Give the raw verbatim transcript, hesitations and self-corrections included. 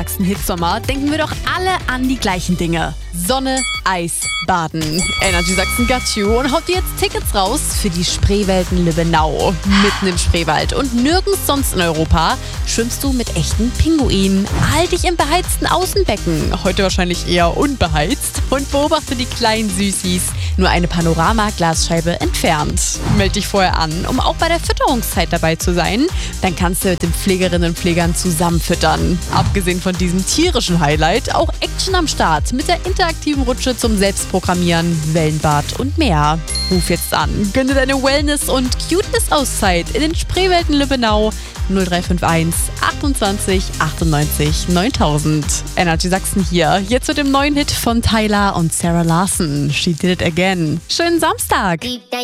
Sachsen-Hitsommer denken wir doch alle an die gleichen Dinge. Sonne, Eis, Baden. Energy Sachsen got you und haut dir jetzt Tickets raus für die Spreewelten Lübbenau. Mitten im Spreewald und nirgends sonst in Europa schwimmst du mit echten Pinguinen. Halt dich im beheizten Außenbecken, heute wahrscheinlich eher unbeheizt, und beobachte die kleinen Süßis, nur eine Panorama-Glasscheibe entfernt. Meld dich vorher an, um auch bei der Fütterungszeit dabei zu sein. Dann kannst du mit den Pflegerinnen und Pflegern zusammen füttern. Abgesehen von diesem tierischen Highlight, auch Action am Start mit der interaktiven Rutsche zum Selbstprogrammieren, Wellenbad und mehr. Ruf jetzt an, gönne deine Wellness- und Cuteness-Auszeit in den Spreewelten Lübbenau null drei fünf eins achtundzwanzig achtundneunzig neuntausend. Energy Sachsen hier, jetzt mit dem neuen Hit von Tyler und Sarah Larson. She Did It Again. Schönen Samstag!